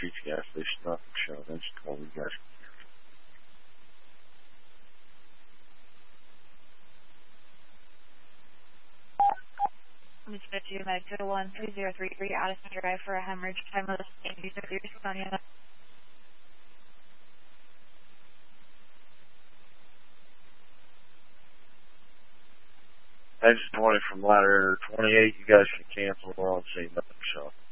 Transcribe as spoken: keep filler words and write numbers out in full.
Street's gas station, nothing showing. I just called you guys. I'm just going to Med two one three zero three three Addison Drive for a hemorrhage. Time of the same user three Sonia. I just wanted from ladder twenty-eight. You guys can cancel. We're on the same nothing showing.